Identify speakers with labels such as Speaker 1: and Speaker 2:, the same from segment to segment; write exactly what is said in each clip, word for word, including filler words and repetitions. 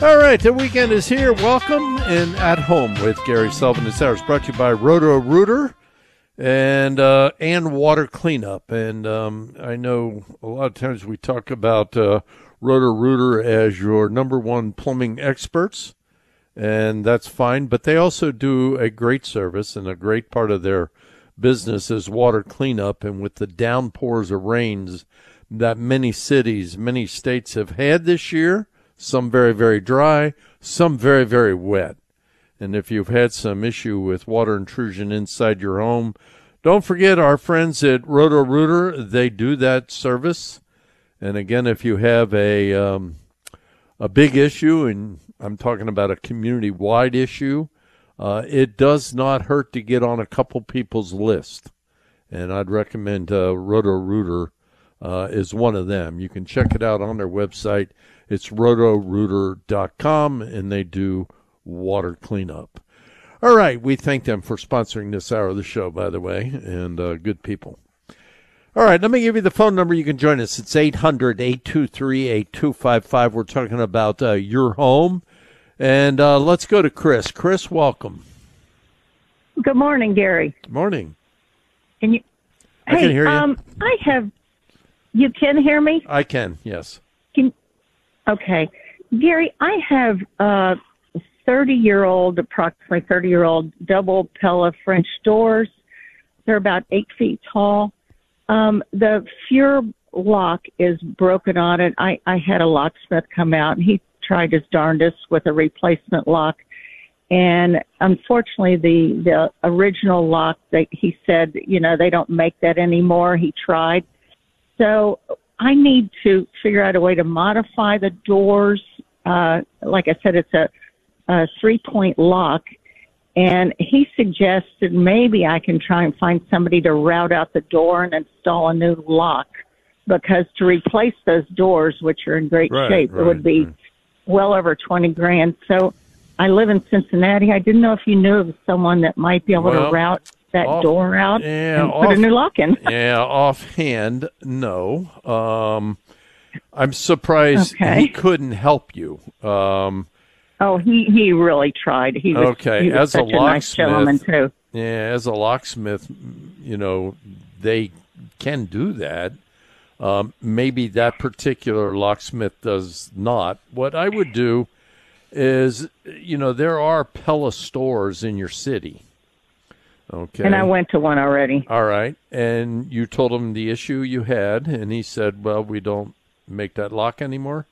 Speaker 1: All right, the weekend is here. Welcome and At Home with Gary Sullivan. This hour is brought to you by Roto-Rooter and uh, and Water Cleanup. And um, I know a lot of times we talk about uh, Roto-Rooter as your number one plumbing experts, and that's fine. But they also do a great service, and a great part of their business is water cleanup. And with the downpours of rains that many cities, many states have had this year, some very, very dry, some very, very wet. And if you've had some issue with water intrusion inside your home, don't forget our friends at Roto-Rooter. They do that service. And again, if you have a um, a big issue, and I'm talking about a community-wide issue, uh, it does not hurt to get on a couple people's list. And I'd recommend uh, Roto-Rooter uh, is one of them. You can check it out on their website. It's roto rooter dot com, and they do water cleanup. All right, we thank them for sponsoring this hour of the show, by the way, and uh, good people. All right, let me give you the phone number. You can join us. It's eight hundred, eight two three, eight two five five. We're talking about uh, your home. And uh, let's go to Chris. Chris, welcome.
Speaker 2: Good morning, Gary.
Speaker 1: Morning.
Speaker 2: Can you?
Speaker 1: I
Speaker 2: hey,
Speaker 1: can hear you.
Speaker 2: Um, I have. You can hear me?
Speaker 1: I can, yes.
Speaker 2: Can. Okay. Gary, I have a thirty-year-old, approximately thirty-year-old double Pella French doors. They're about eight feet tall. Um, the Fure lock is broken on it. I, I had a locksmith come out, and he tried his darndest with a replacement lock. And unfortunately, the, the original lock, they, he said, you know, they don't make that anymore. He tried. So I need to figure out a way to modify the doors. Uh, like I said, it's a, a three-point lock. And he suggested maybe I can try and find somebody to route out the door and install a new lock. Because to replace those doors, which are in great
Speaker 1: right,
Speaker 2: shape,
Speaker 1: right,
Speaker 2: it would be
Speaker 1: right.
Speaker 2: well over twenty grand. So I live in Cincinnati. I didn't know if you knew of someone that might be able
Speaker 1: Well,
Speaker 2: to route that
Speaker 1: off,
Speaker 2: door out
Speaker 1: yeah,
Speaker 2: and
Speaker 1: off,
Speaker 2: put a new lock in.
Speaker 1: yeah, offhand, no. Um, I'm surprised
Speaker 2: Okay.
Speaker 1: he couldn't help you. Um,
Speaker 2: Oh, he, he really tried. He was,
Speaker 1: okay,
Speaker 2: he was
Speaker 1: as a
Speaker 2: such a, nice gentleman,
Speaker 1: locksmith,
Speaker 2: too.
Speaker 1: yeah, as a locksmith, you know, they can do that. Um, maybe that particular locksmith does not. What I would do is, you know, there are Pella stores in your city. Okay.
Speaker 2: And I went to one already.
Speaker 1: All right. And you told him the issue you had, and he said, well, we don't make that lock anymore?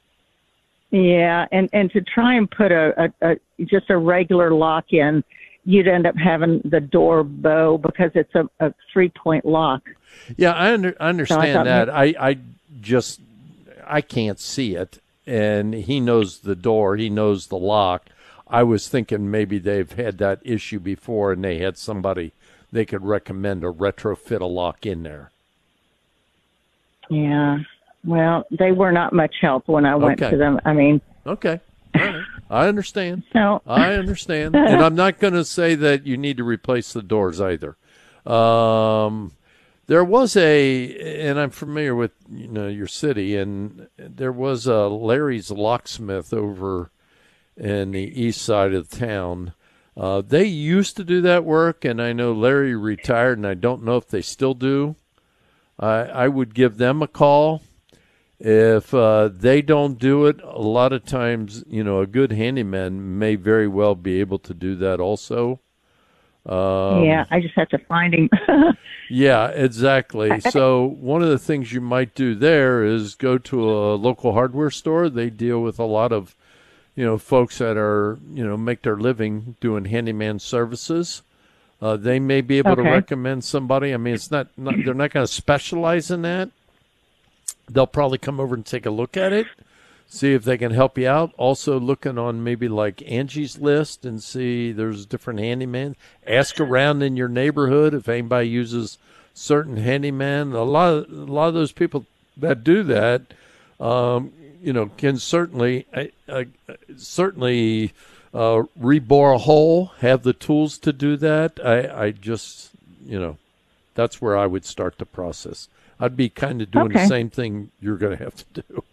Speaker 2: Yeah, and, and to try and put a, a, a just a regular lock in, you'd end up having the door bow because it's a, a three-point lock.
Speaker 1: Yeah, I, under, I understand
Speaker 2: so I
Speaker 1: that. I, I just, I can't see it, and he knows the door. He knows the lock. I was thinking maybe they've had that issue before, and they had somebody they could recommend to retrofit a lock in there.
Speaker 2: Yeah. Well, they were not much help when I went
Speaker 1: Okay.
Speaker 2: to them. I mean,
Speaker 1: Okay. All right. I understand.
Speaker 2: so
Speaker 1: I understand. And I'm not going to say that you need to replace the doors either. Um, there was a, and I'm familiar with, you know, your city, and there was a Larry's Locksmith over in the east side of the town. Uh, they used to do that work, and I know Larry retired, and I don't know if they still do. I, I would give them a call. If uh, they don't do it, a lot of times, you know, a good handyman may very well be able to do that also. Um,
Speaker 2: yeah, I just have to find him.
Speaker 1: yeah, exactly. So one of the things you might do there is go to a local hardware store. They deal with a lot of, you know, folks that are, you know, make their living doing handyman services. Uh, they may be able
Speaker 2: Okay.
Speaker 1: to recommend somebody. I mean, it's not, not they're not going to specialize in that. They'll probably come over and take a look at it, see if they can help you out. Also looking on maybe like Angie's List and see there's different handyman. Ask around in your neighborhood if anybody uses certain handyman. A lot of, a lot of those people that do that, um, you know, can certainly uh, uh, certainly uh, rebore a hole, have the tools to do that. I, I just, you know, that's where I would start the process. I'd be kind of doing
Speaker 2: Okay.
Speaker 1: the same thing you're going to have to do.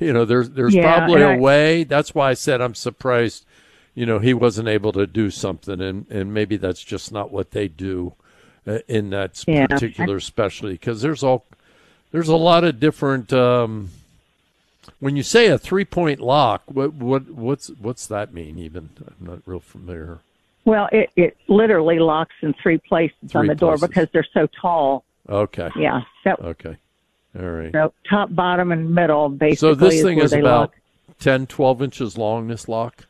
Speaker 1: You know, there's there's
Speaker 2: Yeah,
Speaker 1: probably
Speaker 2: and
Speaker 1: a
Speaker 2: I-
Speaker 1: way. That's why I said I'm surprised, you know, he wasn't able to do something, and, and maybe that's just not what they do uh, in that
Speaker 2: Yeah.
Speaker 1: particular specialty, because there's all there's a lot of different. Um, when you say a three point lock, what what what's what's that mean? Even I'm not real familiar.
Speaker 2: Well, it, it literally locks in three places
Speaker 1: Three
Speaker 2: on the door
Speaker 1: places.
Speaker 2: because they're so tall.
Speaker 1: Okay.
Speaker 2: Yeah. So,
Speaker 1: Okay. All right.
Speaker 2: so top, bottom, and middle basically
Speaker 1: So this
Speaker 2: is
Speaker 1: thing
Speaker 2: where
Speaker 1: is
Speaker 2: they
Speaker 1: about
Speaker 2: lock.
Speaker 1: ten, twelve inches long, this lock?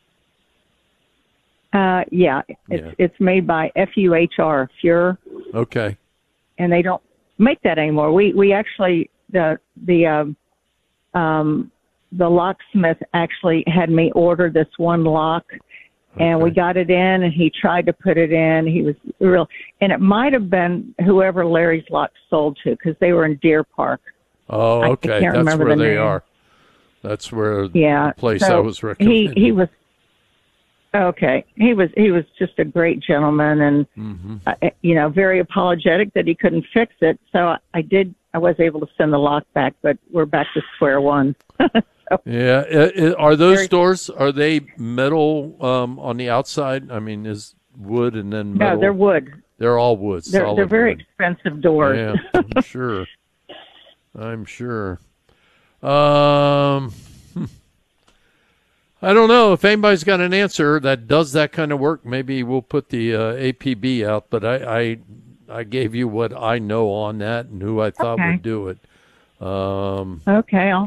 Speaker 2: Uh, yeah, it's
Speaker 1: Yeah.
Speaker 2: it's made by F U H R, Fure,
Speaker 1: Okay.
Speaker 2: and they don't make that anymore. We we actually the the um, um, the locksmith actually had me order this one lock, and we
Speaker 1: Okay.
Speaker 2: got it in, and he tried to put it in. He was real, and it might have been whoever Larry's lock sold to because they were in Deer Park.
Speaker 1: Oh,
Speaker 2: I
Speaker 1: okay.
Speaker 2: can't
Speaker 1: That's
Speaker 2: remember
Speaker 1: where
Speaker 2: the
Speaker 1: they
Speaker 2: name.
Speaker 1: are. That's where
Speaker 2: Yeah,
Speaker 1: the place
Speaker 2: so
Speaker 1: I was recommending.
Speaker 2: He he was okay. He was he was just a great gentleman, and
Speaker 1: Mm-hmm.
Speaker 2: uh, you know, very apologetic that he couldn't fix it. So I, I did. I was able to send the lock back, but we're back to square one. So,
Speaker 1: Yeah. I- I- are those
Speaker 2: Very-
Speaker 1: doors, are they metal um, on the outside? I mean, is wood and then metal?
Speaker 2: no, they're wood.
Speaker 1: They're all wood.
Speaker 2: They're
Speaker 1: solid
Speaker 2: they're very
Speaker 1: wood.
Speaker 2: expensive doors.
Speaker 1: Yeah, I'm sure. I'm sure. Um, hmm. I don't know if anybody's got an answer that does that kind of work. Maybe we'll put the uh, A P B out. But I, I, I gave you what I know on that and who I thought
Speaker 2: Okay.
Speaker 1: would do it. Um,
Speaker 2: Okay, I'll,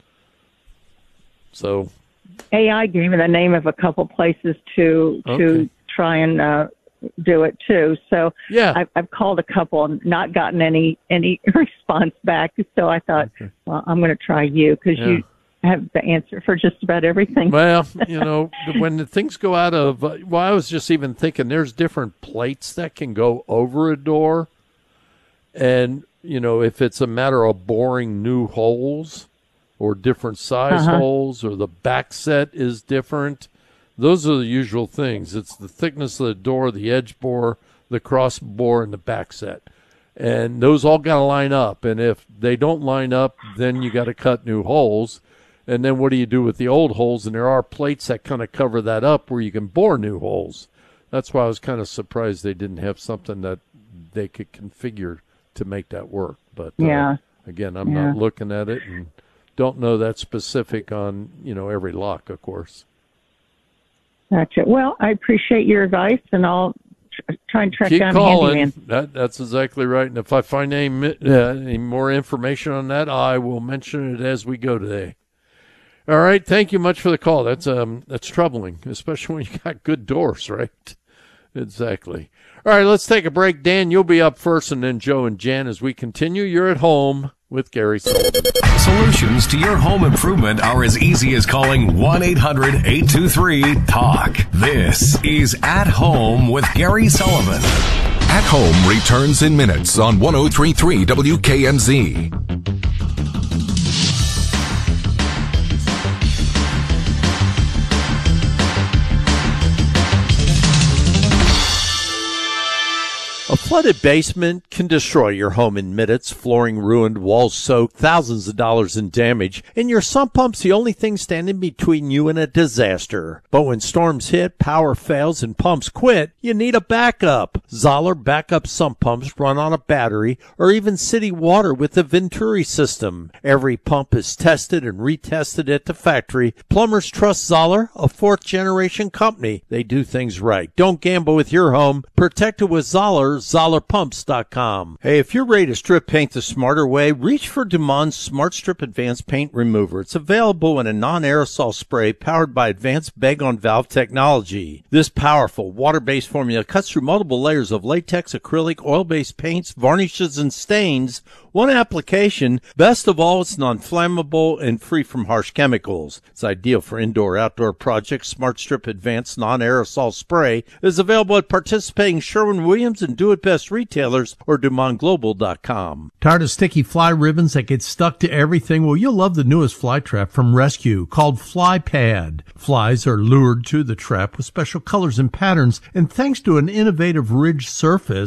Speaker 1: so
Speaker 2: A I gave me the name of a couple places to to
Speaker 1: Okay.
Speaker 2: try and uh, do it too. So
Speaker 1: yeah,
Speaker 2: I've, I've called a couple and not gotten any any response back. So I thought,
Speaker 1: Okay.
Speaker 2: well, I'm going to try you because
Speaker 1: Yeah.
Speaker 2: you have the answer for just about everything.
Speaker 1: well, you know, when the things go out of, uh, well, I was just even thinking there's different plates that can go over a door. And, you know, if it's a matter of boring new holes or different size
Speaker 2: Uh-huh.
Speaker 1: holes or the back set is different, those are the usual things. It's the thickness of the door, the edge bore, the cross bore, and the back set. And those all got to line up. And if they don't line up, then you got to cut new holes. And then what do you do with the old holes? And there are plates that kind of cover that up where you can bore new holes. That's why I was kind of surprised they didn't have something that they could configure to make that work. But uh,
Speaker 2: Yeah.
Speaker 1: again, I'm
Speaker 2: Yeah.
Speaker 1: not looking at it and don't know that specific on, you know, every lock, of course.
Speaker 2: Gotcha. Well, I appreciate your advice, and I'll tr- try and track
Speaker 1: Keep
Speaker 2: down a
Speaker 1: calling.
Speaker 2: handyman.
Speaker 1: That, that's exactly right. And if I find any, mi- uh, any more information on that, I will mention it as we go today. All right. Thank you much for the call. That's um that's troubling, especially when you got good doors, right? Exactly. All right. Let's take a break. Dan, you'll be up first, and then Joe and Jan as we continue. You're at home with Gary Sullivan.
Speaker 3: Solutions to your home improvement are as easy as calling one eight hundred eight two three talk. This is At Home with Gary Sullivan.
Speaker 4: At Home returns in minutes on one oh three point three W K N Z.
Speaker 1: A flooded basement can destroy your home in minutes. Flooring ruined, walls soaked, thousands of dollars in damage, and your sump pump's the only thing standing between you and a disaster. But when storms hit, power fails, and pumps quit, you need a backup. Zoller backup sump pumps run on a battery or even city water with the Venturi system. Every pump is tested and retested at the factory. Plumbers trust Zoller, a fourth-generation company. They do things right. Don't gamble with your home. Protect it with Zoller. Zoller Pumps dot com. Hey, if you're ready to strip paint the smarter way, reach for Dumont Smart Strip Advanced Paint Remover. It's available in a non-aerosol spray powered by advanced bag-on-valve technology. This powerful water-based formula cuts through multiple layers of latex, acrylic, oil-based paints, varnishes, and stains. One application. Best of all, it's non-flammable and free from harsh chemicals. It's ideal for indoor-outdoor projects. Smart Strip Advanced Non-Aerosol Spray is available at participating Sherwin-Williams and Do-It-Best retailers or Dumont Global dot com.
Speaker 5: Tired of sticky fly ribbons that get stuck to everything? Well, you'll love the newest fly trap from Rescue called Fly Pad. Flies are lured to the trap with special colors and patterns, and thanks to an innovative ridged surface, it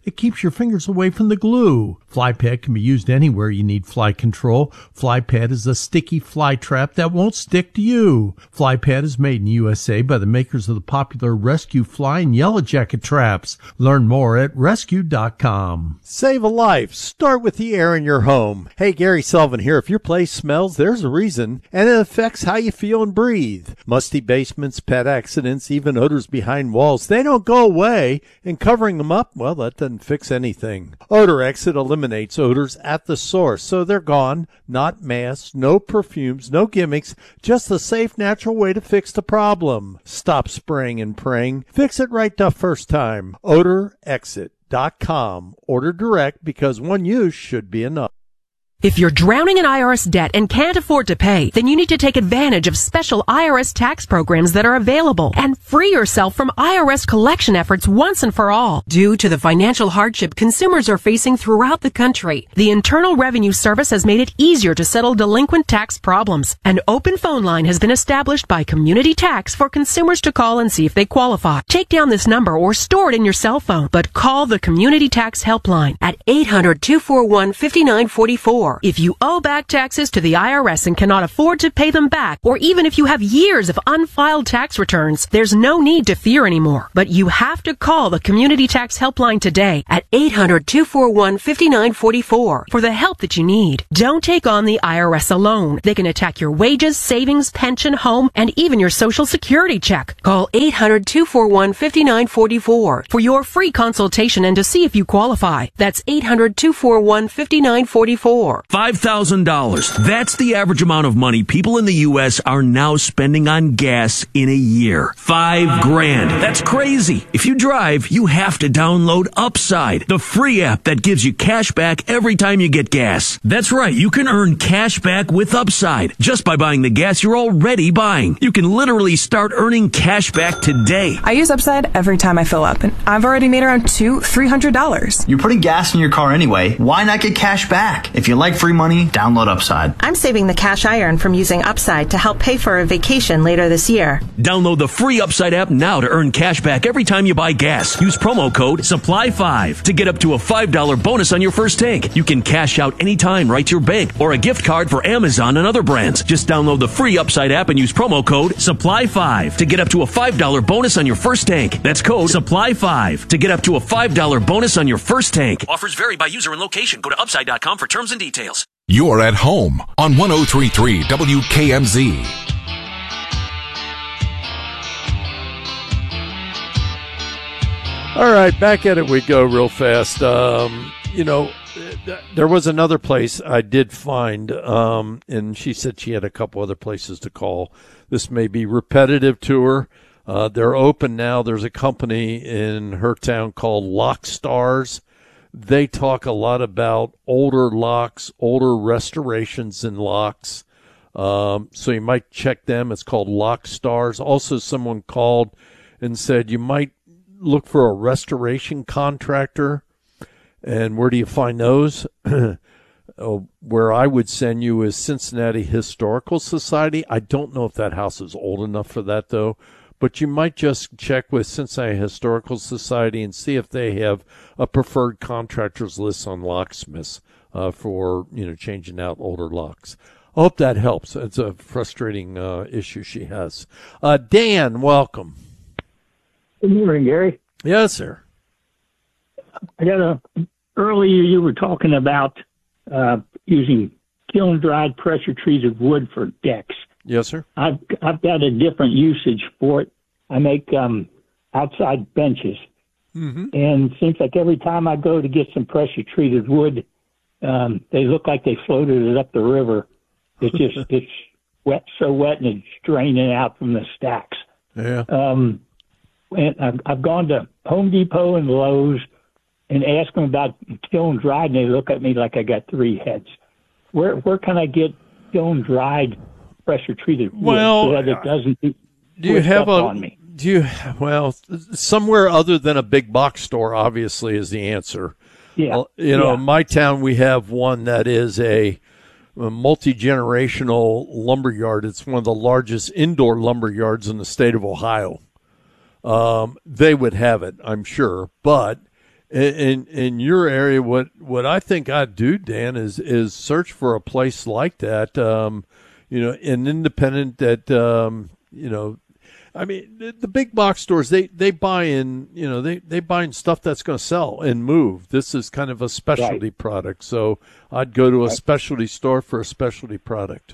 Speaker 5: It keeps your fingers away from the glue. FlyPad can be used anywhere you need fly control. FlyPad is a sticky fly trap that won't stick to you. FlyPad is made in U S A by the makers of the popular Rescue Fly and Yellow Jacket traps. Learn more at rescue dot com.
Speaker 1: Save a life. Start with the air in your home. Hey, Gary Sullivan here. If your place smells, there's a reason, and it affects how you feel and breathe. Musty basements, pet accidents, even odors behind walls, they don't go away, and covering them up, well, that doesn't fix anything. Odor Exit eliminates odors at the source, so they're gone. Not masks, no perfumes, no gimmicks, just a safe, natural way to fix the problem. Stop spraying and praying. Fix it right the first time. odor exit dot com. Order direct because one use should be enough.
Speaker 6: If you're drowning in I R S debt and can't afford to pay, then you need to take advantage of special I R S tax programs that are available and free yourself from I R S collection efforts once and for all. Due to the financial hardship consumers are facing throughout the country, the Internal Revenue Service has made it easier to settle delinquent tax problems. An open phone line has been established by Community Tax for consumers to call and see if they qualify. Take down this number or store it in your cell phone, but call the Community Tax Helpline at eight hundred, two four one, five nine four four. If you owe back taxes to the I R S and cannot afford to pay them back, or even if you have years of unfiled tax returns, there's no need to fear anymore. But you have to call the Community Tax Helpline today at eight hundred, two four one, five nine four four for the help that you need. Don't take on the I R S alone. They can attack your wages, savings, pension, home, and even your Social Security check. Call eight hundred, two four one, five nine four four for your free consultation and to see if you qualify. That's eight hundred, two four one, five nine four four.
Speaker 7: five thousand dollars. That's the average amount of money people in the U S are now spending on gas in a year. Five grand. That's crazy. If you drive, you have to download Upside, the free app that gives you cash back every time you get gas. That's right. You can earn cash back with Upside just by buying the gas you're already buying. You can literally start earning cash back today.
Speaker 8: I use Upside every time I fill up, and I've already made around two, three hundred dollars.
Speaker 9: You're putting gas in your car anyway. Why not get cash back? If you like free money, download Upside.
Speaker 10: I'm saving the cash I earn from using Upside to help pay for a vacation later this year.
Speaker 7: Download the free Upside app now to earn cash back every time you buy gas. Use promo code supply five to get up to a five dollars bonus on your first tank. You can cash out anytime right to your bank or a gift card for Amazon and other brands. Just download the free Upside app and use promo code supply five to get up to a five dollars bonus on your first tank. That's code supply five to get up to a five dollars bonus on your first tank. Offers vary by user and location. Go to upside dot com for terms and details.
Speaker 4: You're at home on one oh three point three W K M Z.
Speaker 1: All right, back at it we go real fast. Um, you know, there was another place I did find, um, and she said she had a couple other places to call. This may be repetitive to her. Uh, they're open now. There's a company in her town called Lock Stars. They talk a lot about older locks, older restorations in locks. Um, so you might check them. It's called Lock Stars. Also, someone called and said you might look for a restoration contractor. And where do you find those? Where I would send you is Cincinnati Historical Society. I don't know if that house is old enough for that, though. But you might just check with Cincinnati Historical Society and see if they have a preferred contractors list on locksmiths uh, for, you know, changing out older locks. I hope that helps. It's a frustrating uh, issue she has. Uh, Dan, welcome.
Speaker 11: Good morning, Gary.
Speaker 1: Yes, sir.
Speaker 11: I got a, earlier you were talking about uh, using kiln-dried pressure-treated wood for decks.
Speaker 1: Yes, sir.
Speaker 11: I've I've got a different usage for it. I make um, outside benches, mm-hmm. and it seems like every time I go to get some pressure treated wood, um, they look like they floated it up the river. It's just it's wet, so wet, and it's draining out from the stacks.
Speaker 1: Yeah.
Speaker 11: Um, and I've I've gone to Home Depot and Lowe's and asked them about kiln dried, and they look at me like I got three heads. Where where can I get kiln dried pressure treated wood
Speaker 1: well,
Speaker 11: so that it doesn't
Speaker 1: do you have a
Speaker 11: on me?
Speaker 1: Do you well somewhere other than a big box store? Obviously, is the answer.
Speaker 11: Yeah,
Speaker 1: you know,
Speaker 11: yeah.
Speaker 1: in my town we have one that is a, a multi-generational lumber yard. It's one of the largest indoor lumber yards in the state of Ohio. Um, they would have it, I'm sure, but in in your area, what what I think I'd do, Dan, is is search for a place like that. Um, you know, an independent that um, you know. I mean, the, the big box stores, they, they buy in, you know, they, they buy in stuff that's going to sell and move. This is kind of a specialty right. product. So I'd go to a right. specialty store for a specialty product.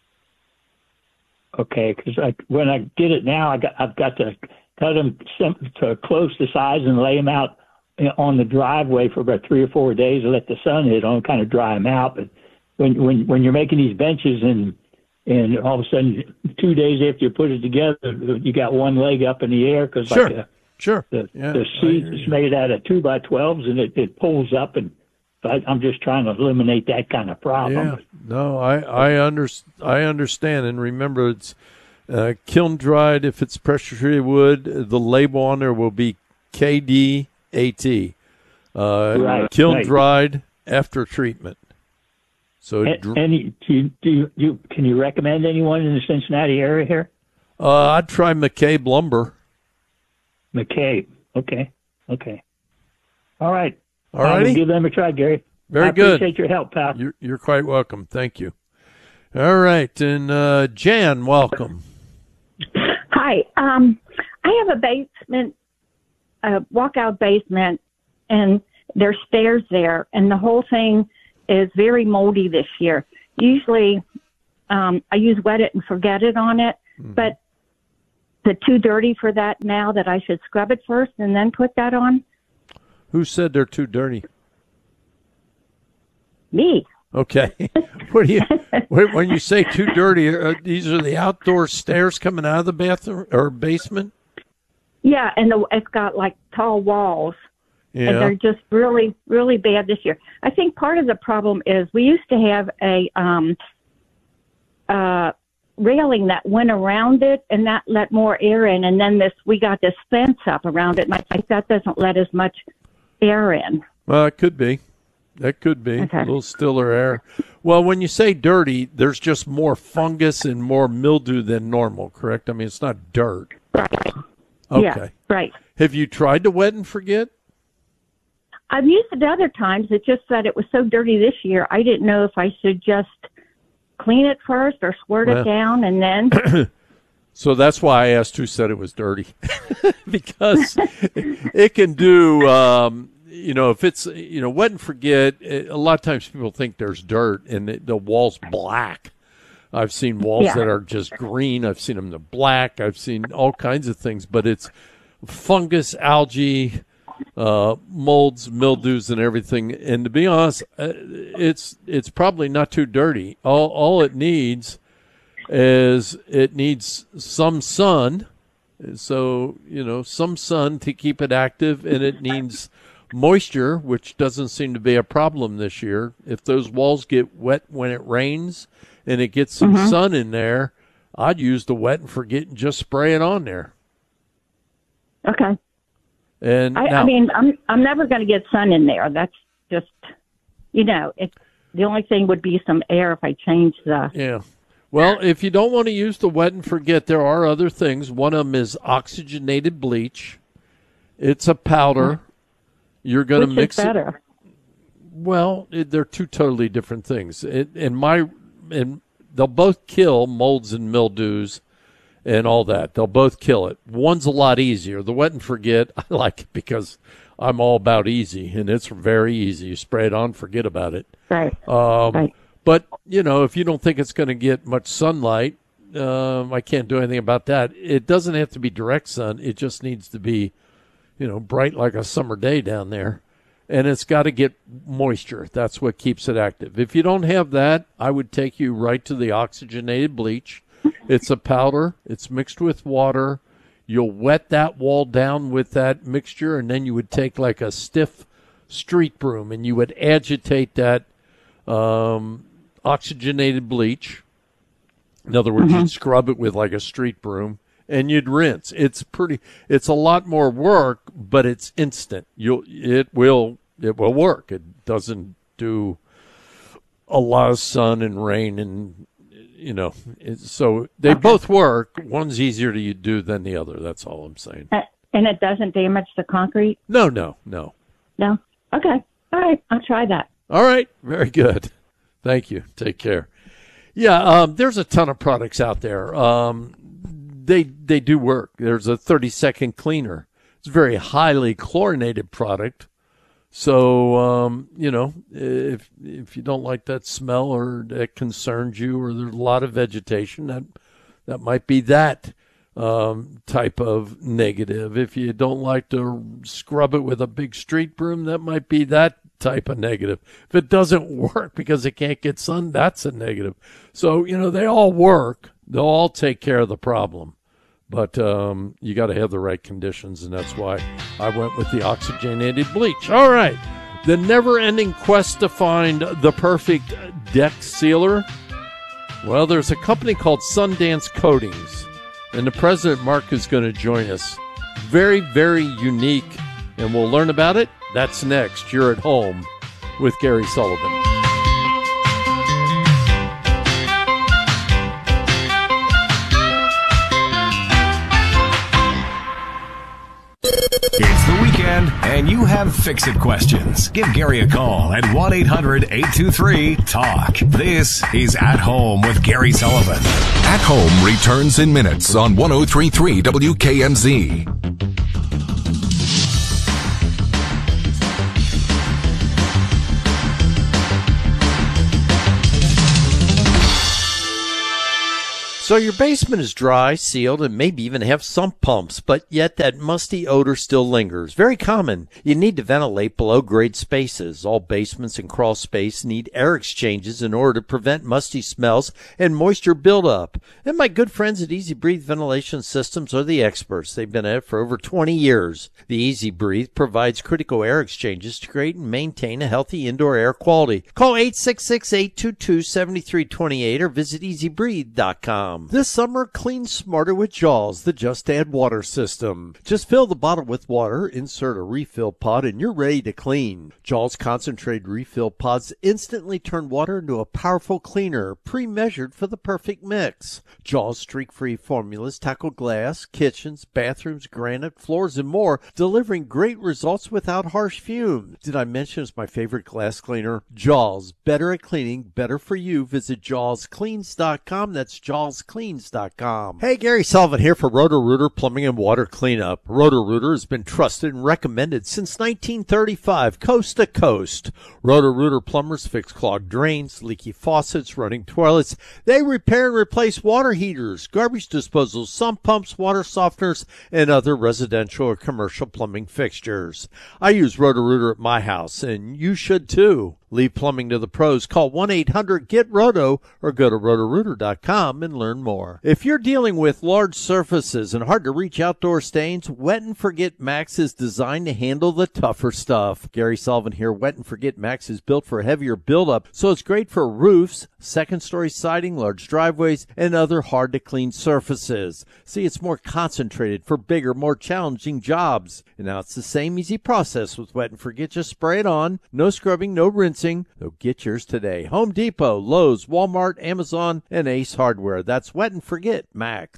Speaker 11: Okay, because I, when I did it now, I got, I've got to cut them to close the size and lay them out on the driveway for about three or four days and let the sun hit on, kind of dry them out. But when, when, when you're making these benches and And all of a sudden, two days after you put it together, you got one leg up in the air because
Speaker 1: sure.
Speaker 11: like a,
Speaker 1: sure.
Speaker 11: the,
Speaker 1: yeah,
Speaker 11: the seat is made out of two by twelves and it, it pulls up. And I, I'm just trying to eliminate that kind of problem.
Speaker 1: Yeah. No, I I, under, I understand. And remember, it's uh, kiln dried. If it's pressure treated wood, the label on there will be K D A T. Uh,
Speaker 11: right.
Speaker 1: Kiln
Speaker 11: right.
Speaker 1: dried after treatment. So,
Speaker 11: any do you, do you, do you, can you recommend anyone in the Cincinnati area here?
Speaker 1: Uh, I'd try McCabe Lumber.
Speaker 11: McCabe, okay, okay, all right,
Speaker 1: all right.
Speaker 11: Give them a try, Gary.
Speaker 1: Very
Speaker 11: I
Speaker 1: good.
Speaker 11: Appreciate your help, pal.
Speaker 1: You're, you're quite welcome. Thank you. All right, and uh, Jan, welcome.
Speaker 2: Hi. Um, I have a basement, a walkout basement, and there's stairs there, and the whole thing is very moldy this year. Usually um, I use wet it and forget it on it, mm-hmm. but is it too dirty for that now that I should scrub it first and then put that on?
Speaker 1: Who said they're too dirty?
Speaker 2: Me.
Speaker 1: Okay. What do you, when you say too dirty, uh, these are the outdoor stairs coming out of the bathroom or basement?
Speaker 2: Yeah, and the, it's got like tall walls.
Speaker 1: Yeah.
Speaker 2: And they're just really, really bad this year. I think part of the problem is we used to have a um, uh, railing that went around it, and that let more air in. And then this, we got this fence up around it, and I think that doesn't let as much air in.
Speaker 1: Well, it could be. That could be
Speaker 2: okay.
Speaker 1: a little stiller air. Well, when you say dirty, there's just more fungus and more mildew than normal, correct? I mean, it's not dirt.
Speaker 2: Right.
Speaker 1: Okay.
Speaker 2: Yeah, right.
Speaker 1: Have you tried to wet and forget?
Speaker 2: I've used it other times. It's just that it was so dirty this year. I didn't know if I should just clean it first or squirt well, it down and then.
Speaker 1: So that's why I asked who said it was dirty. Because it can do, um, you know, if it's, you know, wet and forget, it, a lot of times people think there's dirt and it, the wall's black. I've seen walls yeah. that are just green. I've seen them that are black. I've seen all kinds of things, but it's fungus, algae, uh, molds, mildews, and everything. And to be honest, uh, it's it's probably not too dirty. All all it needs is it needs some sun. So, you know, some sun to keep it active, and it needs moisture, which doesn't seem to be a problem this year. If those walls get wet when it rains and it gets some mm-hmm. sun in there, I'd use the wet and forget and just spray it on there.
Speaker 2: Okay.
Speaker 1: And
Speaker 2: I,
Speaker 1: now,
Speaker 2: I mean, I'm I'm never going to get sun in there. That's just, you know, it. The only thing would be some air if I change the.
Speaker 1: Yeah. Well, if you don't want to use the wet and forget, there are other things. One of them is oxygenated bleach. It's a powder. You're going to mix
Speaker 2: is better?
Speaker 1: it. Well, it, they're two totally different things. It, and my and they'll both kill molds and mildews and all that. They'll both kill it. One's a lot easier. The wet and forget, I like it because I'm all about easy, and it's very easy. You spray it on, forget about it.
Speaker 2: Right.
Speaker 1: Um,
Speaker 2: right.
Speaker 1: But, you know, if you don't think it's going to get much sunlight, um, I can't do anything about that. It doesn't have to be direct sun. It just needs to be, you know, bright like a summer day down there. And it's got to get moisture. That's what keeps it active. If you don't have that, I would take you right to the oxygenated bleach. It's a powder. It's mixed with water. You'll wet that wall down with that mixture, and then you would take like a stiff street broom, and you would agitate that um, oxygenated bleach. In other words, mm-hmm. you'd scrub it with like a street broom, and you'd rinse. It's pretty. It's a lot more work, but it's instant. You'll. It will. It will work. It doesn't do a lot of sun and rain and. You know, so they okay. both work. One's easier to do than the other. That's all I'm saying.
Speaker 2: Uh, and it doesn't damage the concrete?
Speaker 1: No, no, no.
Speaker 2: No? Okay. All right. I'll try that.
Speaker 1: All right. Very good. Thank you. Take care. Yeah, um, there's a ton of products out there. Um, they they do work. There's a thirty-second cleaner. It's a very highly chlorinated product. So, um, you know, if if you don't like that smell or that concerns you or there's a lot of vegetation, that that might be that um, type of negative. If you don't like to scrub it with a big street broom, that might be that type of negative. If it doesn't work because it can't get sun, that's a negative. So, you know, they all work. They'll all take care of the problem. But um, you got to have the right conditions, and that's why I went with the oxygenated bleach. All right. The never-ending quest to find the perfect deck sealer. Well, there's a company called Sundance Coatings, and the president, Mark, is going to join us. Very, very unique, and we'll learn about it. That's next. You're at home with Gary Sullivan.
Speaker 3: It's the weekend, and you have fix-it questions. Give Gary a call at one eight hundred eight two three talk. This is At Home with Gary Sullivan.
Speaker 4: At Home returns in minutes on one oh three point three W K M Z.
Speaker 1: So your basement is dry, sealed, and maybe even have sump pumps, but yet that musty odor still lingers. Very common. You need to ventilate below-grade spaces. All basements and crawl space need air exchanges in order to prevent musty smells and moisture buildup. And my good friends at Easy Breathe Ventilation Systems are the experts. They've been at it for over twenty years. The Easy Breathe provides critical air exchanges to create and maintain a healthy indoor air quality. Call eight six six, eight two two, seven three two eight or visit easy breathe dot com. This summer, clean smarter with Jaws, the Just Add Water system. Just fill the bottle with water, insert a refill pod, and you're ready to clean. Jaws concentrated refill pods instantly turn water into a powerful cleaner, pre-measured for the perfect mix. Jaws streak-free formulas tackle glass, kitchens, bathrooms, granite, floors, and more, delivering great results without harsh fumes. Did I mention it's my favorite glass cleaner? Jaws, better at cleaning, better for you. Visit jaws cleans dot com. That's jaws cleans dot com. Hey, Gary Sullivan here for Roto-Rooter Plumbing and Water Cleanup. Roto-Rooter has been trusted and recommended since nineteen thirty-five, coast to coast. Roto-Rooter plumbers fix clogged drains, leaky faucets, running toilets. They repair and replace water heaters, garbage disposals, sump pumps, water softeners, and other residential or commercial plumbing fixtures. I use Roto-Rooter at my house, and you should too. Leave plumbing to the pros. Call one eight hundred get roto or go to roto rooter dot com and learn more. If you're dealing with large surfaces and hard-to-reach outdoor stains, Wet and Forget Max is designed to handle the tougher stuff. Gary Sullivan here. Wet and Forget Max is built for heavier buildup, so it's great for roofs, second-story siding, large driveways, and other hard-to-clean surfaces. See, it's more concentrated for bigger, more challenging jobs. And now it's the same easy process with Wet and Forget. Just spray it on. No scrubbing, no rinsing. So get yours today. Home Depot, Lowe's, Walmart, Amazon, and Ace Hardware. That's Wet and Forget Max.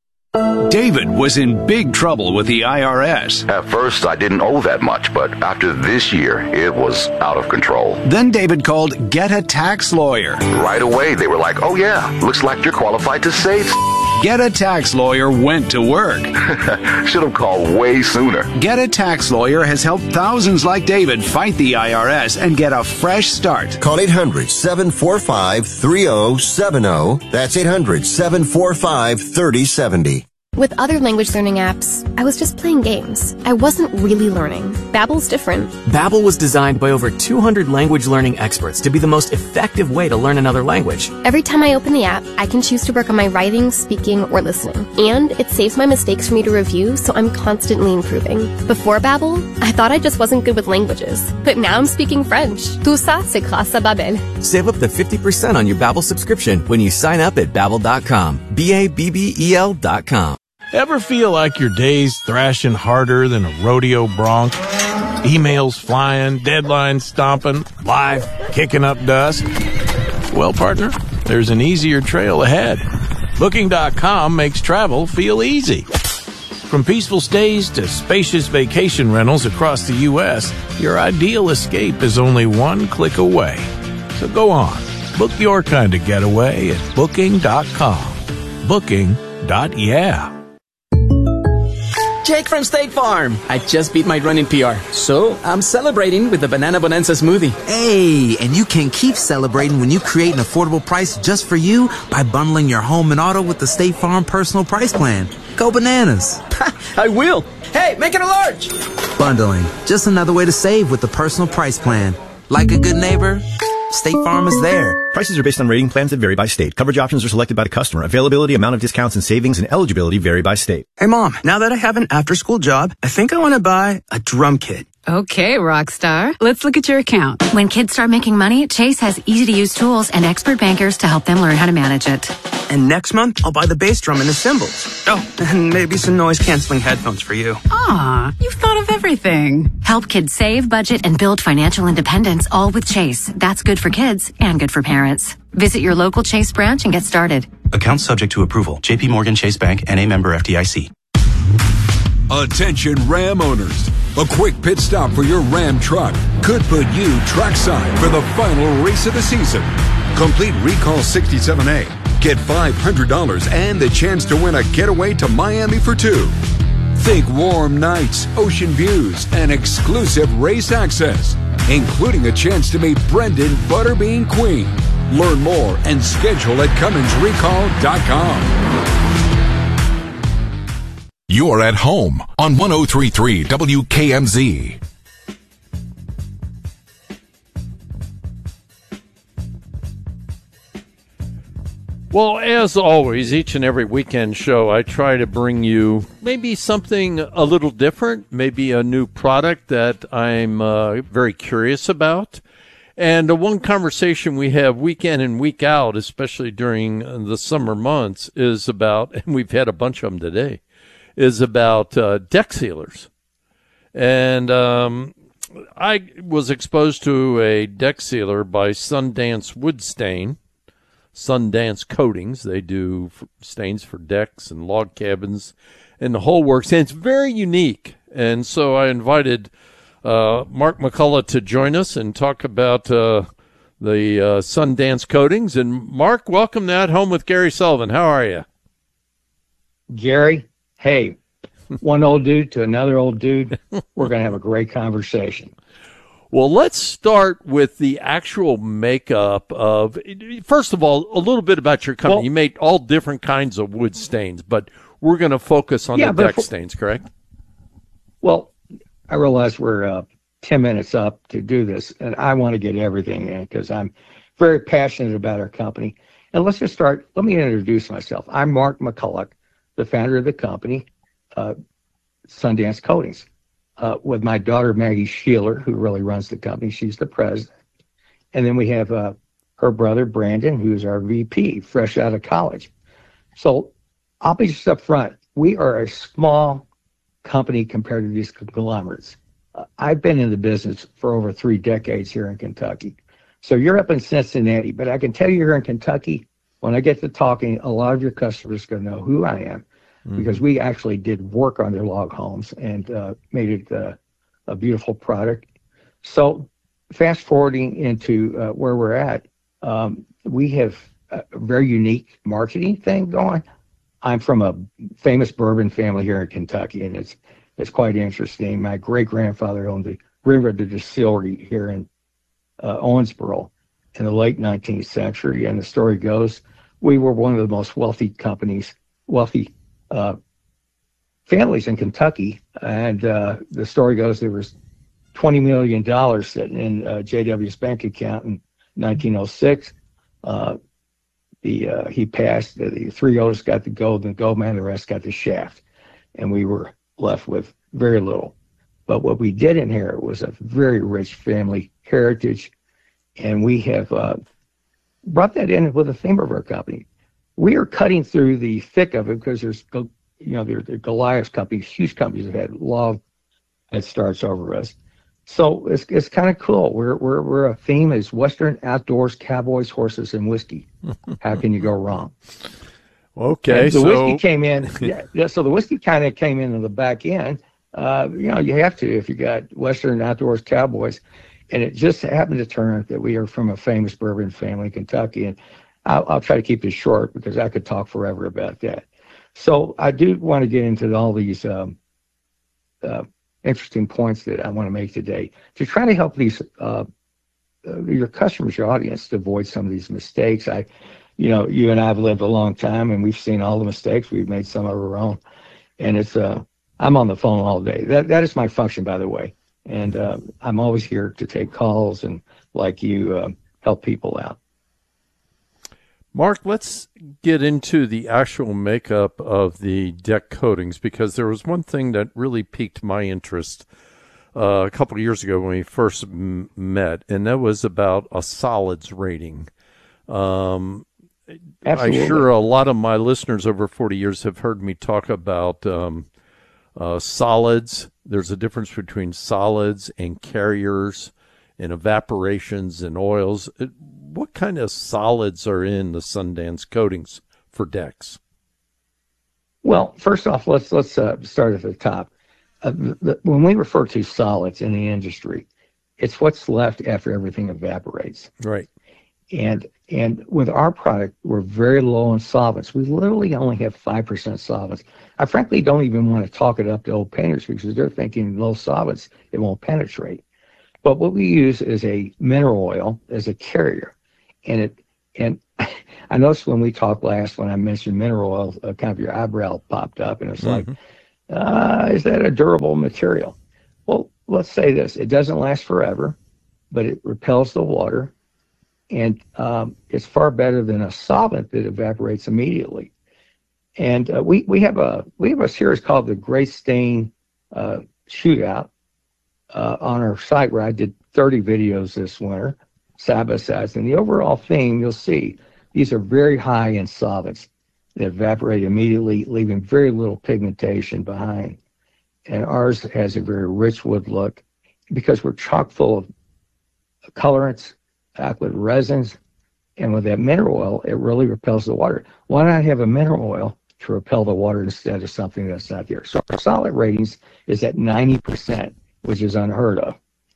Speaker 12: David was in big trouble with the I R S.
Speaker 13: At first, I didn't owe that much, but after this year, it was out of control.
Speaker 12: Then David called Get a Tax Lawyer.
Speaker 13: Right away, they were like, oh yeah, looks like you're qualified to save.
Speaker 12: Get a Tax Lawyer went to work.
Speaker 13: Should have called way sooner.
Speaker 12: Get a Tax Lawyer has helped thousands like David fight the I R S and get a fresh start.
Speaker 14: Call eight hundred, seven four five, three oh seven oh. That's eight hundred, seven four five, three oh seven oh.
Speaker 15: With other language learning apps, I was just playing games. I wasn't really learning. Babbel's different.
Speaker 16: Babbel was designed by over two hundred language learning experts to be the most effective way to learn another language.
Speaker 15: Every time I open the app, I can choose to work on my writing, speaking, or listening. And it saves my mistakes for me to review, so I'm constantly improving. Before Babbel, I thought I just wasn't good with languages. But now I'm speaking French. Tout ça, c'est grâce à Babbel.
Speaker 16: Save up to fifty percent on your Babbel subscription when you sign up at babbel dot com. B A B B E L dot com.
Speaker 17: Ever feel like your day's thrashing harder than a rodeo bronc? Emails flying, deadlines stomping, life kicking up dust? Well, partner, there's an easier trail ahead. Booking dot com makes travel feel easy. From peaceful stays to spacious vacation rentals across the U S, your ideal escape is only one click away. So go on, book your kind of getaway at booking dot com. Booking dot yeah.
Speaker 18: Jake from State Farm. I just beat my running P R, so I'm celebrating with the Banana Bonanza smoothie.
Speaker 19: Hey, and you can keep celebrating when you create an affordable price just for you by bundling your home and auto with the State Farm Personal Price Plan. Go bananas.
Speaker 18: I will. Hey, make it a large.
Speaker 19: Bundling, just another way to save with the Personal Price Plan. Like a good neighbor, State Farm is there.
Speaker 20: Prices are based on rating plans that vary by state. Coverage options are selected by the customer. Availability, amount of discounts and savings, and eligibility vary by state.
Speaker 21: Hey, Mom, now that I have an after-school job, I think I want to buy a drum kit.
Speaker 22: Okay, Rockstar. Let's look at your account.
Speaker 23: When kids start making money, Chase has easy-to-use tools and expert bankers to help them learn how to manage it.
Speaker 21: And next month, I'll buy the bass drum and the cymbals. Oh, and maybe some noise-canceling headphones for you.
Speaker 22: Aw, you've thought of everything.
Speaker 23: Help kids save, budget, and build financial independence, all with Chase. That's good for kids and good for parents. Visit your local Chase branch and get started.
Speaker 24: Account subject to approval. J P Morgan Chase Bank, N A member F D I C.
Speaker 4: Attention Ram owners. A quick pit stop for your Ram truck could put you trackside for the final race of the season. Complete Recall sixty-seven A. Get five hundred dollars and the chance to win a getaway to Miami for two. Think warm nights, ocean views, and exclusive race access, including a chance to meet Brendan Butterbean Queen. Learn more and schedule at Cummins Recall dot com. You're at home on one oh three point three W K M Z.
Speaker 1: Well, as always, each and every weekend show, I try to bring you maybe something a little different, maybe a new product that I'm uh, very curious about. And the one conversation we have week in and week out, especially during the summer months, is about, and we've had a bunch of them today, is about uh, deck sealers. And um, I was exposed to a deck sealer by Sundance Wood Stain. Sundance Coatings. They do stains for decks and log cabins and the whole works. And it's very unique. And so I invited uh, Mark McCullough to join us and talk about uh, the uh, Sundance Coatings. And Mark, welcome to At Home with Gary Sullivan. How are you?
Speaker 25: Gary, hey, one old dude to another old dude. We're going to have a great conversation.
Speaker 1: Well, let's start with the actual makeup of, first of all, a little bit about your company. Well, you make all different kinds of wood stains, but we're going to focus on yeah, the deck for, stains, correct?
Speaker 25: Well, I realize we're uh, ten minutes up to do this, and I want to get everything in because I'm very passionate about our company. And let's just start. Let me introduce myself. I'm Mark McCullough, the founder of the company, uh, Sundance Coatings. Uh, with my daughter, Maggie Sheeler, who really runs the company. She's the president. And then we have uh, her brother, Brandon, who's our V P, fresh out of college. So I'll be just up front. We are a small company compared to these conglomerates. Uh, I've been in the business for over three decades here in Kentucky. So you're up in Cincinnati, but I can tell you here in Kentucky, when I get to talking, a lot of your customers are going to know who I am. Mm-hmm. Because we actually did work on their log homes and uh, made it uh, a beautiful product. So fast forwarding into uh, where we're at, um, we have a very unique marketing thing going. I'm from a famous bourbon family here in Kentucky, and it's it's quite interesting. My great-grandfather owned the River Distillery here in uh, Owensboro in the late nineteenth century, and the story goes, we were one of the most wealthy companies, wealthy Uh, families in Kentucky, and uh, the story goes there was twenty million dollars sitting in uh, J W's bank account in nineteen oh six. Uh, the uh, he passed. The, the three oldest got the gold, and the gold man, the rest got the shaft, and we were left with very little. But what we did inherit was a very rich family heritage, and we have uh, brought that in with the theme of our company. We are cutting through the thick of it because there's, you know, there, there Goliath companies, huge companies that had long head starts over us. So it's it's kind of cool. We're we're we're a theme is Western outdoors, cowboys, horses, and whiskey. How can you go wrong?
Speaker 1: Okay,
Speaker 25: and the
Speaker 1: so
Speaker 25: whiskey came in. yeah, yeah, so the whiskey kind of came into the back end. Uh, you know, you have to if you got Western Outdoors Cowboys, and it just happened to turn out that we are from a famous bourbon family in Kentucky, and I'll, I'll try to keep this short because I could talk forever about that. So I do want to get into all these um, uh, interesting points that I want to make today to try to help these uh, uh, your customers, your audience, to avoid some of these mistakes. I, you know, you and I have lived a long time, and we've seen all the mistakes. We've made some of our own, and it's uh, I'm on the phone all day. That that is my function, by the way, and uh, I'm always here to take calls and, like you, uh, help people out.
Speaker 1: Mark, let's get into the actual makeup of the deck coatings, because there was one thing that really piqued my interest uh, a couple of years ago when we first m- met, and that was about a solids rating. Um,
Speaker 25: Absolutely.
Speaker 1: I'm sure a lot of my listeners over forty years have heard me talk about um, uh, solids. There's a difference between solids and carriers and evaporations and oils. It, what kind of solids are in the Sundance coatings for decks?
Speaker 25: Well, first off, let's let's uh, start at the top. Uh, the, the, when we refer to solids in the industry, it's what's left after everything evaporates.
Speaker 1: Right.
Speaker 25: And and with our product, we're very low in solvents. We literally only have five percent solvents. I frankly don't even want to talk it up to old painters because they're thinking low solvents, it won't penetrate. But what we use is a mineral oil as a carrier. And it and I noticed when we talked last, when I mentioned mineral oil, uh, kind of your eyebrow popped up, and it's mm-hmm. like, uh, is that a durable material? Well, let's say this: it doesn't last forever, but it repels the water, and um, it's far better than a solvent that evaporates immediately. And uh, we we have a we have a series called the Gray Stain uh, Shootout uh, on our site where I did thirty videos this winter, side by side. And the overall theme, you'll see, these are very high in solvents that evaporate immediately, leaving very little pigmentation behind. And ours has a very rich wood look because we're chock full of colorants, alkyd resins, and with that mineral oil, it really repels the water. Why not have a mineral oil to repel the water instead of something that's not there? So our solid ratings is at ninety percent, which is unheard of.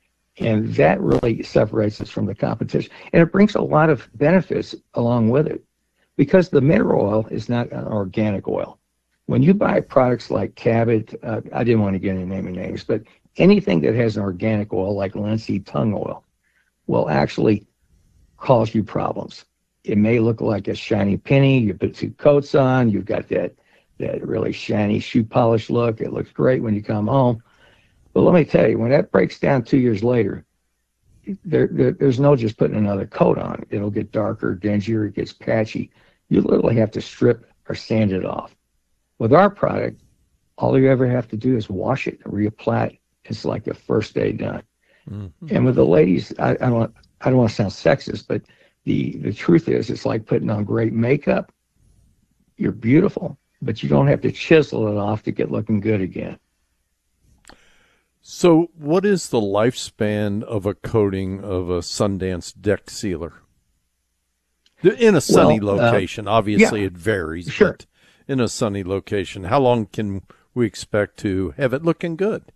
Speaker 25: And that really separates us from the competition. And it brings a lot of benefits along with it because the mineral oil is not an organic oil. When you buy products like Cabot, uh, I didn't want to get any naming names, but anything that has an organic oil like linseed tongue oil will actually cause you problems. It may look like a shiny penny. You put two coats on, you've got that, that really shiny shoe polish look. It looks great when you come home. But let me tell you, when that breaks down two years later, there, there, there's no just putting another coat on. It'll get darker, dingier, it gets patchy. You literally have to strip or sand it off. With our product, all you ever have to do is wash it and reapply it. It's like the first day done. Mm-hmm. And with the ladies, I, I don't I don't want to sound sexist, but the, the truth is it's like putting on great makeup. You're beautiful, but you don't have to chisel it off to get looking good again.
Speaker 1: So what is the lifespan of a coating of a Sundance deck sealer? In a sunny well, location, uh, obviously yeah, it varies,
Speaker 25: sure.
Speaker 1: but in a sunny location, how long can we expect to have it looking good?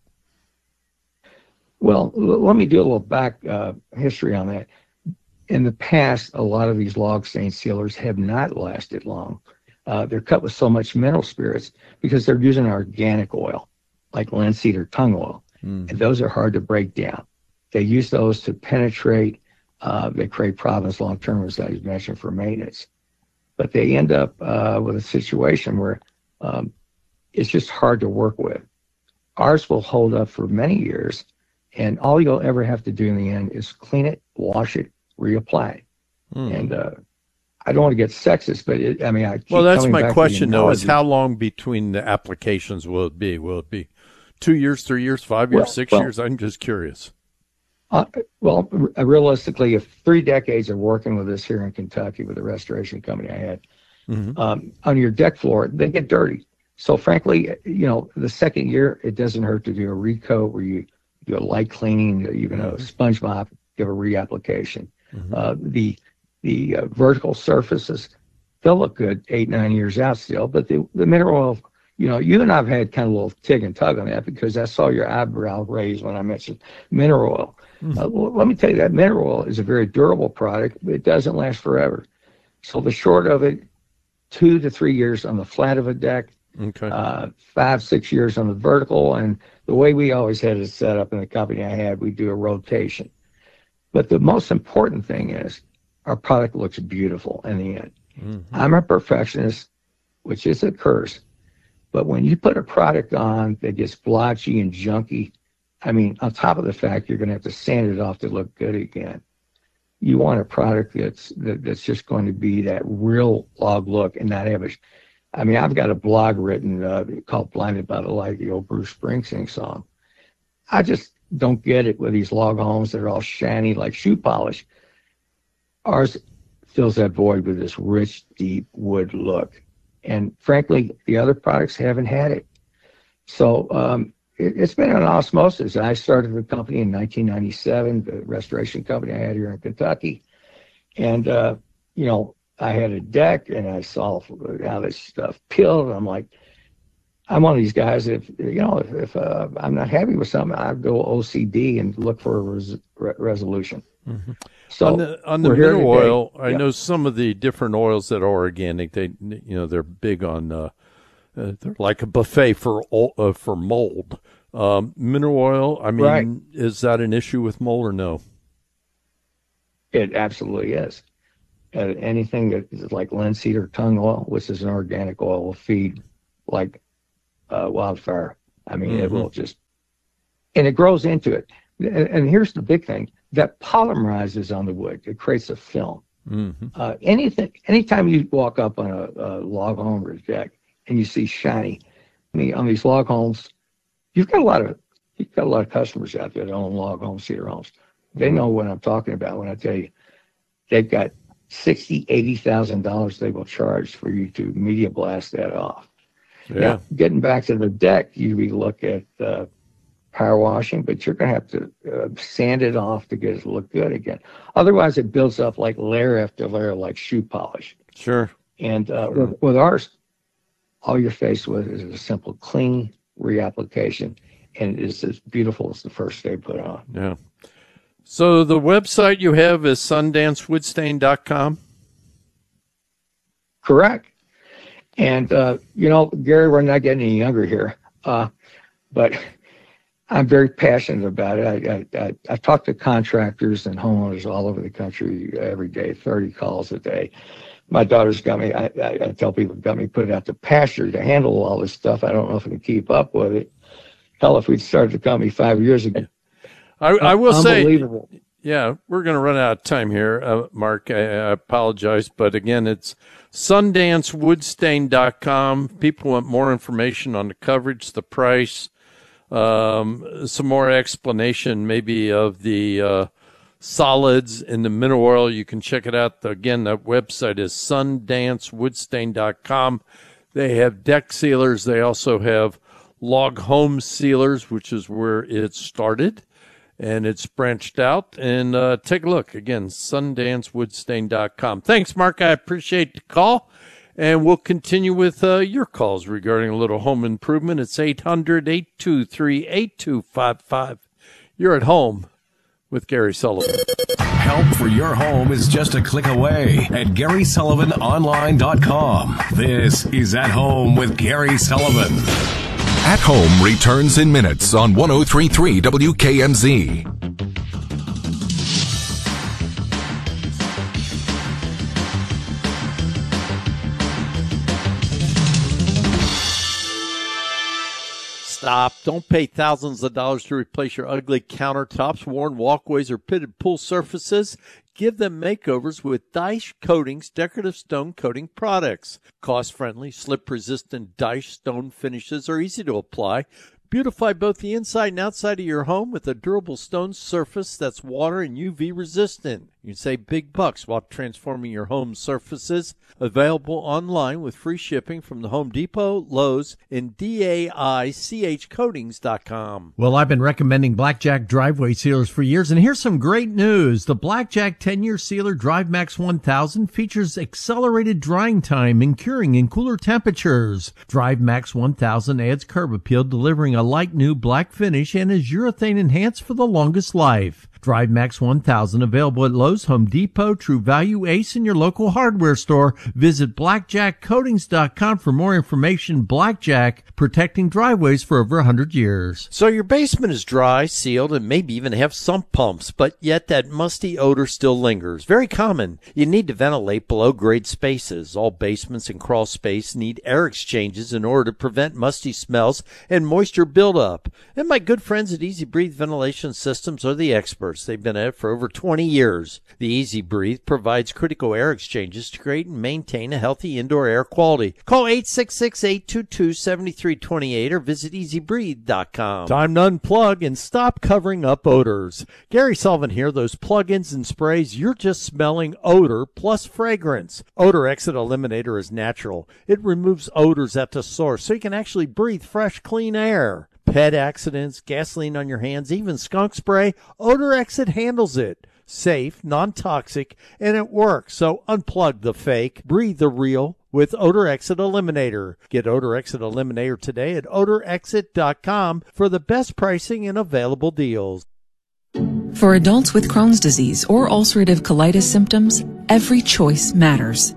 Speaker 25: Well, l- let me do a little back uh, history on that. In the past, a lot of these log stain sealers have not lasted long. Uh, they're cut with so much mineral spirits because they're using organic oil, like linseed or tongue oil. Mm. And those are hard to break down. They use those to penetrate. Uh, they create problems long-term, as I mentioned, for maintenance. But they end up uh, with a situation where um, it's just hard to work with. Ours will hold up for many years, and all you'll ever have to do in the end is clean it, wash it, reapply it. Mm. And uh, I don't want to get sexist, but it, I mean, I keep
Speaker 1: well, that's
Speaker 25: coming
Speaker 1: my
Speaker 25: back
Speaker 1: question,
Speaker 25: to
Speaker 1: though, is how long between the applications will it be? Will it be two years, three years, five years, well, six well, years? I'm just curious.
Speaker 25: Uh, well, r- realistically, if three decades of working with this here in Kentucky with the restoration company I had, mm-hmm. um, on your deck floor, they get dirty. So frankly, you know, the second year, it doesn't hurt to do a recoat where you do a light cleaning, even a sponge mop, give a reapplication. Mm-hmm. Uh, the the uh, vertical surfaces, still look good eight, nine years out still. But the, the mineral oil, you know, you and I've had kind of a little tig and tug on that because I saw your eyebrow raise when I mentioned mineral oil. Mm-hmm. Uh, well, let me tell you that mineral oil is a very durable product, but it doesn't last forever. So the short of it, two to three years on the flat of a deck,
Speaker 1: okay.
Speaker 25: uh, five, six years on the vertical. And the way we always had it set up in the company I had, we do a rotation. But the most important thing is our product looks beautiful in the end. Mm-hmm. I'm a perfectionist, which is a curse. But when you put a product on that gets blotchy and junky, I mean, on top of the fact you're going to have to sand it off to look good again, you want a product that's that, that's just going to be that real log look and not have a. I mean, I've got a blog written uh, called "Blinded by the Light," the old Bruce Springsteen song. I just don't get it with these log homes that are all shiny like shoe polish. Ours fills that void with this rich, deep wood look, and frankly, the other products haven't had it. So. Um, It's been an osmosis. I started the company in nineteen ninety-seven, the restoration company I had here in Kentucky. And, uh, you know, I had a deck and I saw how this stuff peeled. I'm like, I'm one of these guys, if, you know, if, if uh, I'm not happy with something, I go O C D and look for a res- re- resolution.
Speaker 1: Mm-hmm.
Speaker 25: So
Speaker 1: on the, on the mineral oil, I yeah. know some of the different oils that are organic, they, you know, they're big on, uh, Uh, they're like a buffet for uh, for mold. Um, mineral oil, I mean,
Speaker 25: right.
Speaker 1: is that an issue with mold or no?
Speaker 25: It absolutely is. Uh, anything that is like linseed or tung oil, which is an organic oil, will feed like uh, wildfire. I mean, mm-hmm. it will just, and it grows into it. And, and here's the big thing, that polymerizes on the wood. It creates a film. Mm-hmm. Uh, anything, anytime you walk up on a, a log home or a deck, and you see shiny, I mean, on these log homes, you've got a lot of you've got a lot of customers out there that own log homes, cedar homes. They know what I'm talking about when I tell you they've got sixty, eighty thousand dollars they will charge for you to media blast that off.
Speaker 1: Yeah.
Speaker 25: Now, getting back to the deck, you we look at uh, power washing, but you're going to have to uh, sand it off to get it to look good again. Otherwise, it builds up like layer after layer, like shoe polish.
Speaker 1: Sure.
Speaker 25: And uh, with, with ours. All you're faced with is a simple, clean reapplication, and it's as beautiful as the first day put on.
Speaker 1: Yeah. So the website you have is sundance woodstain dot com?
Speaker 25: Correct. And, uh, you know, Gary, we're not getting any younger here, uh, but I'm very passionate about it. I, I, I, I talk to contractors and homeowners all over the country every day, thirty calls a day. My daughter's got me, I, I, I tell people, got me put out to pasture to handle all this stuff. I don't know if I can keep up with it. Hell, if we'd started the company five years ago.
Speaker 1: I, I will say,
Speaker 25: unbelievable.
Speaker 1: Yeah, we're going to run out of time here, uh, Mark. I, I apologize. But again, it's sundance woodstain dot com. People want more information on the coverage, the price, um, some more explanation maybe of the uh, solids in the mineral oil. You can check it out. Again, that website is sundance woodstain dot com. They have deck sealers. They also have log home sealers, which is where it started, and it's branched out. And uh, take a look. Again, sundance woodstain dot com. Thanks, Mark. I appreciate the call. And we'll continue with uh, your calls regarding a little home improvement. It's eight hundred, eight two three, eight two five five. You're at home with Gary Sullivan.
Speaker 3: Help for your home is just a click away at Gary Sullivan Online dot com. This is At Home with Gary Sullivan.
Speaker 4: At Home returns in minutes on one oh three point three W K M Z.
Speaker 1: Stop. Don't pay thousands of dollars to replace your ugly countertops, worn walkways, or pitted pool surfaces. Give them makeovers with Dyche Coatings decorative stone coating products. Cost-friendly, slip-resistant Dyche stone finishes are easy to apply. Beautify both the inside and outside of your home with a durable stone surface that's water and U V resistant. You can save big bucks while transforming your home surfaces. Available online with free shipping from the Home Depot, Lowe's, and D A I C H coatings dot com.
Speaker 5: Well, I've been recommending Blackjack driveway sealers for years, and here's some great news. The Blackjack ten-year sealer DriveMax one thousand features accelerated drying time and curing in cooler temperatures. DriveMax one thousand adds curb appeal, delivering a light new black finish, and is urethane enhanced for the longest life. DriveMax one thousand available at Lowe's, Home Depot, True Value, Ace, and your local hardware store. Visit Blackjack coatings dot com for more information. Blackjack, protecting driveways for over one hundred years.
Speaker 1: So your basement is dry, sealed, and maybe even have sump pumps, but yet that musty odor still lingers. Very common. You need to ventilate below-grade spaces. All basements and crawl space need air exchanges in order to prevent musty smells and moisture buildup. And my good friends at Easy Breathe Ventilation Systems are the experts. They've been at it for over twenty years. The Easy Breathe provides critical air exchanges to create and maintain a healthy indoor air quality. Call eight six six, eight two two, seven three two eight or visit easy breathe dot com. Time to unplug and stop covering up odors. Gary Sullivan here. Those plug-ins and sprays, you're just smelling odor plus fragrance. Odor Exit Eliminator is natural. It removes odors at the source so you can actually breathe fresh, clean air. Pet accidents, gasoline on your hands, even skunk spray, Odor Exit handles it. Safe, non-toxic, and it works. So unplug the fake, breathe the real with Odor Exit Eliminator. Get Odor Exit Eliminator today at odor exit dot com for the best pricing and available deals.
Speaker 6: For adults with Crohn's disease or ulcerative colitis symptoms, every choice matters.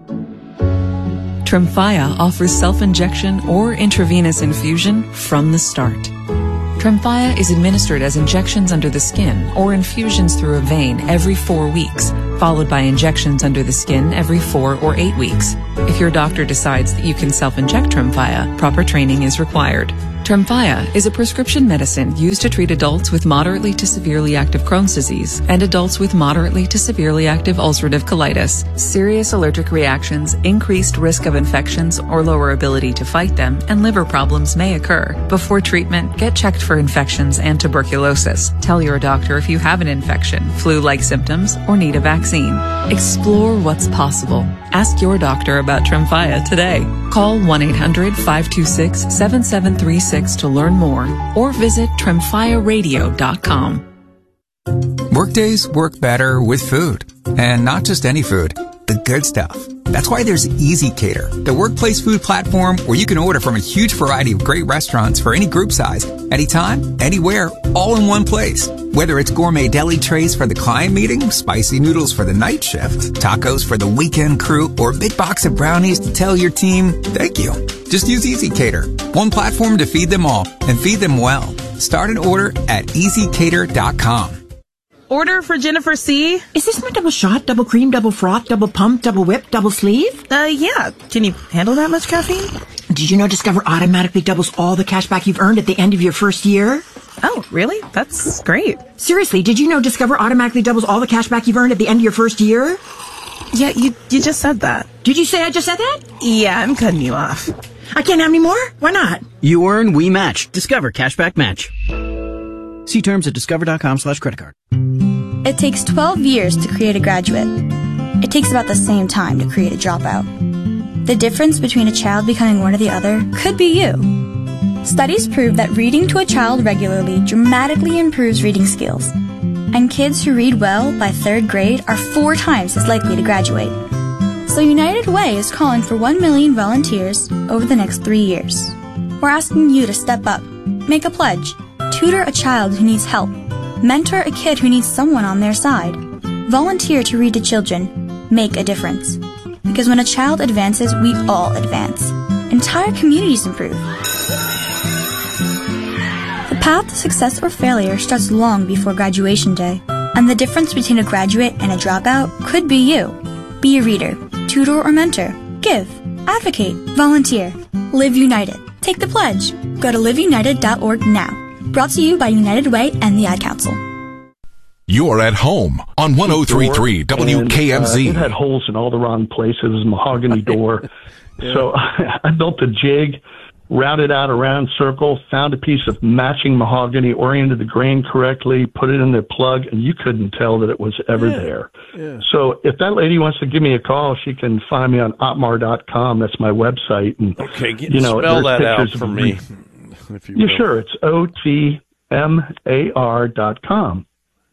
Speaker 6: Tremfya offers self-injection or intravenous infusion from the start. Tremfya is administered as injections under the skin or infusions through a vein every four weeks, followed by injections under the skin every four or eight weeks. If your doctor decides that you can self-inject Tremfya, proper training is required. Tremfya is a prescription medicine used to treat adults with moderately to severely active Crohn's disease and adults with moderately to severely active ulcerative colitis. Serious allergic reactions, increased risk of infections or lower ability to fight them, and liver problems may occur. Before treatment, get checked for infections and tuberculosis. Tell your doctor if you have an infection, flu-like symptoms, or need a vaccine. Explore what's possible. Ask your doctor about Tremfya today. Call one eight hundred, five two six, seven seven three six to learn more or visit tremfya radio dot com.
Speaker 8: Workdays work better with food, and not just any food, the good stuff. That's why there's ezCater, the workplace food platform where you can order from a huge variety of great restaurants for any group size, anytime, anywhere, all in one place. Whether it's gourmet deli trays for the client meeting, spicy noodles for the night shift, tacos for the weekend crew, or a big box of brownies to tell your team, thank you. Just use ezCater, one platform to feed them all, and feed them well. Start an order at easy cater dot com.
Speaker 9: Order for Jennifer C.
Speaker 10: Is this my double shot, double cream, double froth, double pump, double whip, double sleeve?
Speaker 9: Uh, yeah. Can you handle that much caffeine?
Speaker 10: Did you know Discover automatically doubles all the cash back you've earned at the end of your first year?
Speaker 9: Oh, really? That's great.
Speaker 10: Seriously, did you know Discover automatically doubles all the cash back you've earned at the end of your first year?
Speaker 9: Yeah, you you just said that.
Speaker 10: Did you say I just said that?
Speaker 9: Yeah, I'm cutting you off.
Speaker 10: I can't have any more? Why not?
Speaker 26: You earn, we match. Discover Cashback Match. See terms at discover dot com slash credit card.
Speaker 27: It takes twelve years to create a graduate. It takes about the same time to create a dropout. The difference between a child becoming one or the other could be you. Studies prove that reading to a child regularly dramatically improves reading skills. And kids who read well by third grade are four times as likely to graduate. So United Way is calling for one million volunteers over the next three years. We're asking you to step up, make a pledge, tutor a child who needs help, mentor a kid who needs someone on their side, volunteer to read to children, make a difference. Because when a child advances, we all advance. Entire communities improve. The path to success or failure starts long before graduation day, and the difference between a graduate and a dropout could be you. Be a reader, tutor or mentor, give, advocate, volunteer, live united. Take the pledge. Go to live united dot org now. Brought to you by United Way and the Ad Council.
Speaker 3: You're at home on one oh three point three W K M Z.
Speaker 28: And, uh, it had holes in all the wrong places, mahogany door. Yeah. So I built a jig
Speaker 2: routed out a round circle, found a piece of matching mahogany, oriented the grain correctly, put it in the plug, and you couldn't tell that it was ever
Speaker 1: yeah.
Speaker 2: there.
Speaker 1: Yeah.
Speaker 2: So if that lady wants to give me a call, she can find me on otmar dot com. That's my website. And,
Speaker 1: okay, get,
Speaker 2: you know,
Speaker 1: spell that out
Speaker 2: for
Speaker 1: me. If you
Speaker 2: yeah,
Speaker 1: will.
Speaker 2: sure. It's O T M A R dot com.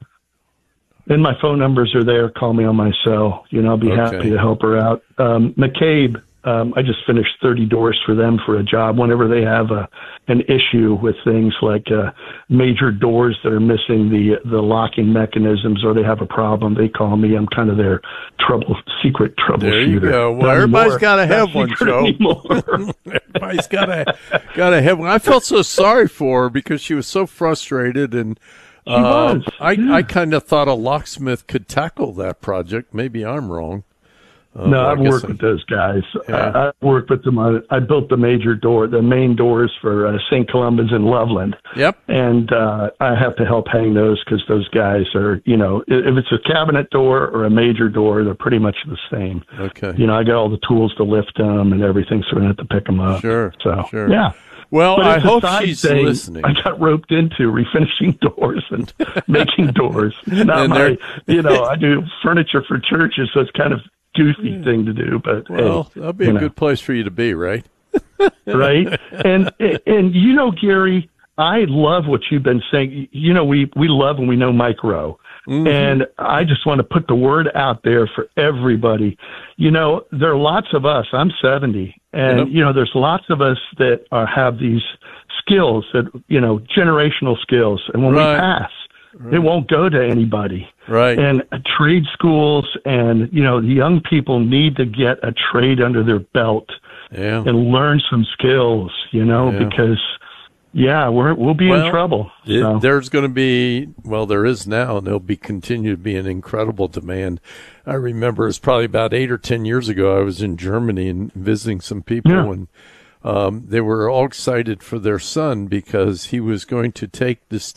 Speaker 2: And my phone numbers are there. Call me on my cell. You know, I'll be
Speaker 1: Okay.
Speaker 2: happy to help her out. Um, McCabe, um, I just finished thirty doors for them for a job. Whenever they have a, an issue with things like uh, major doors that are missing the the locking mechanisms, or they have a problem, they call me. I'm kind of their trouble secret troubleshooter.
Speaker 1: There you go. Well,
Speaker 2: Not
Speaker 1: everybody's
Speaker 2: anymore.
Speaker 1: got to have
Speaker 2: Not
Speaker 1: one,
Speaker 2: secret
Speaker 1: Joe.
Speaker 2: anymore.
Speaker 1: Everybody's got to got to have one. I felt so sorry for her because she was so frustrated, and
Speaker 2: She
Speaker 1: uh,
Speaker 2: was,
Speaker 1: I
Speaker 2: yeah.
Speaker 1: I kind of thought a locksmith could tackle that project. Maybe I'm wrong. Uh,
Speaker 2: No,
Speaker 1: but I
Speaker 2: I've
Speaker 1: guess
Speaker 2: worked
Speaker 1: I-
Speaker 2: with those guys.
Speaker 1: Yeah.
Speaker 2: I, I've worked with them. I, I built the major door, the main doors for uh, Saint Columba's in Loveland.
Speaker 1: Yep.
Speaker 2: And uh, I have to help hang those because those guys are, you know, i- if it's a cabinet door or a major door, they're pretty much the same.
Speaker 1: Okay.
Speaker 2: You know, I got all the tools to lift them and everything, so I don't have to pick them up.
Speaker 1: Sure.
Speaker 2: So,
Speaker 1: Sure.
Speaker 2: yeah.
Speaker 1: Well,
Speaker 2: But
Speaker 1: I
Speaker 2: it's a
Speaker 1: hope
Speaker 2: side
Speaker 1: she's
Speaker 2: thing
Speaker 1: listening.
Speaker 2: I got roped into refinishing doors and making doors. Not
Speaker 1: And
Speaker 2: my,
Speaker 1: they're-
Speaker 2: you know, I do furniture for churches, so it's kind of goofy thing to do. But
Speaker 1: Well,
Speaker 2: hey,
Speaker 1: that'd be
Speaker 2: you
Speaker 1: a
Speaker 2: know.
Speaker 1: good place for you to be, right?
Speaker 2: right? And and you know, Gary, I love what you've been saying. You know, we we love when we know Mike Rowe.
Speaker 1: Mm-hmm.
Speaker 2: And I just want to put the word out there for everybody. You know, there are lots of us. I'm seventy, and
Speaker 1: Yep.
Speaker 2: you know, there's lots of us that are, have these skills that you know, generational skills. And when
Speaker 1: Right.
Speaker 2: we pass, it won't go to anybody.
Speaker 1: Right.
Speaker 2: And uh, trade schools and you know, the young people need to get a trade under their belt
Speaker 1: Yeah.
Speaker 2: and learn some skills. You know,
Speaker 1: Yeah.
Speaker 2: because yeah, we're we'll be
Speaker 1: Well,
Speaker 2: in trouble.
Speaker 1: it-
Speaker 2: So.
Speaker 1: there's going to be, well, there is now, and there'll be continue to be an incredible demand. I remember it's probably about eight or ten years ago. I was in Germany and visiting some people,
Speaker 2: Yeah.
Speaker 1: and um, they were all excited for their son because he was going to take this